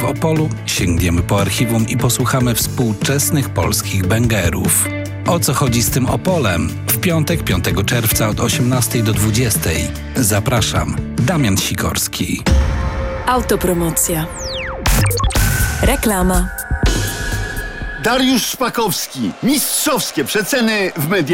w Opolu, sięgniemy po archiwum i posłuchamy współczesnych polskich bęgerów. O co chodzi z tym Opolem? W piątek, 5 czerwca od 18 do 20. Zapraszam, Damian Sikorski. Autopromocja. Reklama. Dariusz Szpakowski. Mistrzowskie przeceny w mediach.